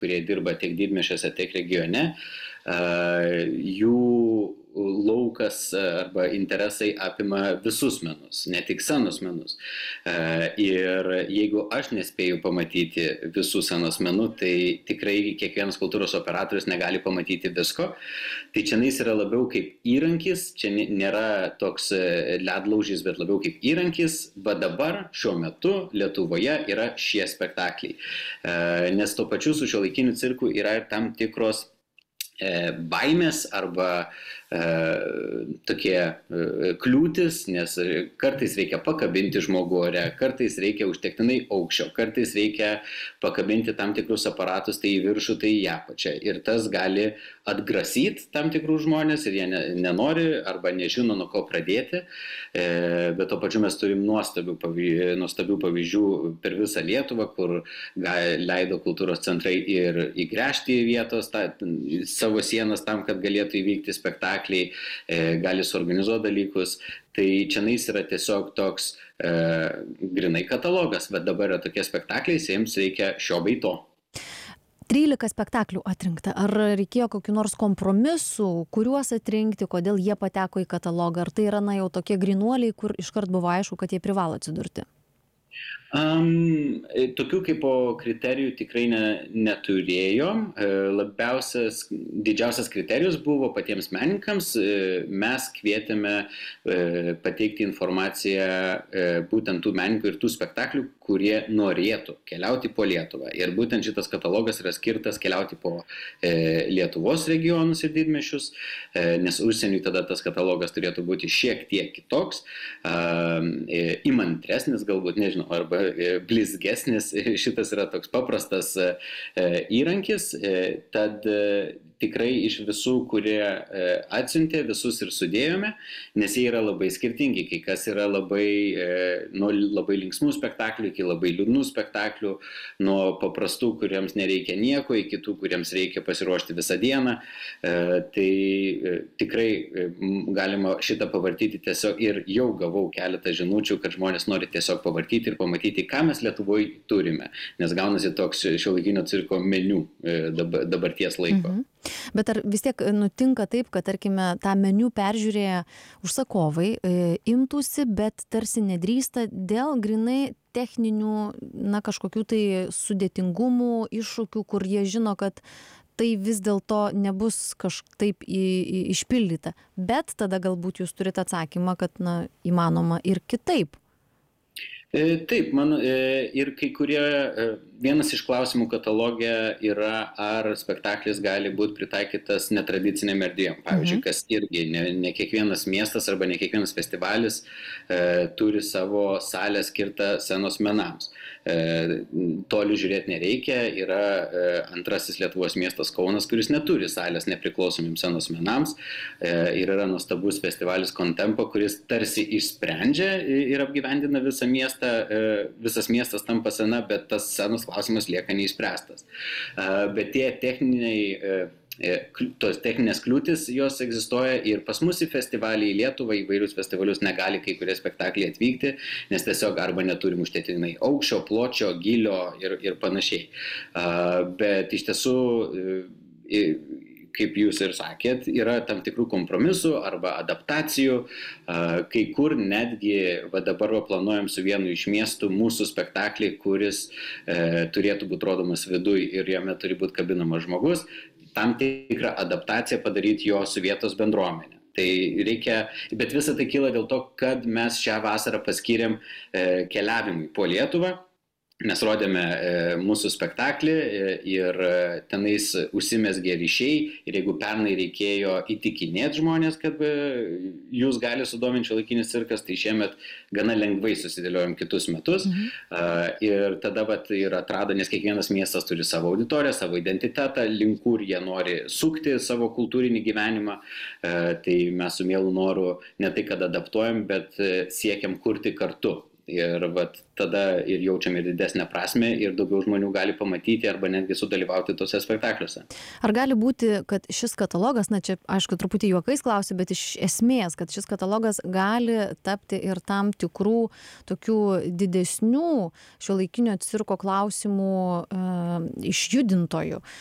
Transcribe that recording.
kurie dirba tiek didmiesčiuose, tiek regione, jų laukas arba interesai apima visus menus, ne tik scenos menus. Ir jeigu aš nespėju pamatyti visų scenos menų, tai tikrai kiekvienas kultūros operatorius negali pamatyti visko. Tai čianais yra labiau kaip įrankis, čia nėra toks ledlaužis, bet labiau kaip įrankis, bet dabar šiuo metu Lietuvoje yra šie spektakliai. Nes tuo pačiu su šiuolaikiniu cirku yra ir tam tikros baimės arba tokie kliūtis, nes kartais reikia pakabinti žmogų ore, kartais reikia užtektinai aukščio, kartais reikia pakabinti tam tikrus aparatus tai į viršų, tai į apačią. Ir tas gali atgrasyti tam tikrų žmonės ir jie nenori arba nežino, nuo ko pradėti. Bet to pačiu mes turim nuostabių pavyzdžių per visą Lietuvą, kur leido kultūros centrai ir įgręžti vietos savo sienas tam, kad galėtų įvykti spektakliai, gali suorganizuoti dalykus. Tai čianais yra tiesiog toks grinai katalogas, bet dabar yra tokie spektakliai, jiems reikia šio bei to. 13 spektaklių atrinkta. Ar reikėjo kokių nors kompromisų, kuriuos atrinkti, kodėl jie pateko į katalogą? Ar tai yra jau tokie grinuoliai, kur iškart buvo aišku, kad jie privalo atsidurti? Tokių kaip po kriterijų tikrai neturėjom. Didžiausias kriterijus buvo patiems menininkams. Mes kvietėme pateikti informaciją būtent tų menininkų ir tų spektaklių, kurie norėtų keliauti po Lietuvą. Ir būtent šitas katalogas yra skirtas keliauti po Lietuvos regionus ir didmiesčius, nes užsieniui tada tas katalogas turėtų būti šiek tiek kitoks, įmantresnis galbūt, nežinau, arba blizgesnis. Šitas yra toks paprastas įrankis, tad tikrai iš visų, kurie atsiuntė, visus ir sudėjome, nes jie yra labai skirtingi. Kai kas yra nuo labai linksmų spektaklių iki labai liūdnų spektaklių, nuo paprastų, kuriems nereikia nieko, iki tų, kuriems reikia pasiruošti visą dieną. Tai tikrai galima šitą pavartyti tiesiog ir jau gavau keletą žinučių, kad žmonės nori tiesiog pavartyti ir pamatyti, ką mes Lietuvoje turime, nes gaunasi toks šiuolaikinio cirko meniu dabarties laiko. Bet ar vis tiek nutinka taip, kad, tarkime, tą meniu peržiūrėję užsakovai imtųsi, bet tarsi nedrįsta dėl grinai techninių, kažkokių tai sudėtingumų, iššūkių, kur jie žino, kad tai vis dėlto nebus kažkaip išpildyta. Bet tada galbūt jūs turite atsakymą, kad įmanoma ir kitaip. Taip, ir kai kurie, vienas iš klausimų kataloge yra, ar spektaklis gali būti pritaikytas netradiciniam erdvėm. Pavyzdžiui, kas irgi ne kiekvienas miestas arba ne kiekvienas festivalis turi savo salę skirtą scenos menams. Toli žiūrėti nereikia, yra antrasis Lietuvos miestas Kaunas, kuris neturi salės nepriklausomiems scenos menams, ir yra nuostabus festivalis Contempo, kuris tarsi išsprendžia ir apgyvendina visą miestą. Visas miestas tampa scena, bet tas scenos klausimas lieka neįspręstas. Bet tos techninės kliūtis, jos egzistuoja ir pas mus į festivalį, į Lietuvą, įvairius festivalius negali kai kurie spektakliai atvykti, nes tiesiog arba neturim užtektinai aukščio, pločio, gylio ir panašiai. Bet iš tiesų, kaip jūs ir sakėt, yra tam tikrų kompromisų arba adaptacijų, kai kur netgi dabar planuojam su vienu iš miestų mūsų spektaklį, kuris turėtų būti rodomas viduj ir jame turi būti kabinamas žmogus, tam tikrą adaptaciją padaryti jo su vietos bendruomenė. Tai reikia, bet visa tai kyla dėl to, kad mes šią vasarą paskyrėm keliavimui po Lietuvą. Mes rodėme mūsų spektaklį ir tenais užsimezgė ryšiai, ir jeigu pernai reikėjo įtikinėti žmonės, kad jūs gali sudominti šiuolaikinis cirkas, tai šiemet gana lengvai susidėliojom kitus metus. Ir tada ir atrado, nes kiekvienas miestas turi savo auditoriją, savo identitetą, link kur jie nori sukti savo kultūrinį gyvenimą. Tai mes su mielu noru ne tai, kad adaptuojam, bet siekiam kurti kartu. Ir vat tada ir jaučiame didesnę prasmę ir daugiau žmonių gali pamatyti arba netgi sudalyvauti tose spektakliuose. Ar gali būti, kad šis katalogas, na čia aišku truputį juokais klausiu, bet iš esmės, kad šis katalogas gali tapti ir tam tikrų tokių didesnių šiuolaikinio cirko klausimų išjudintojų?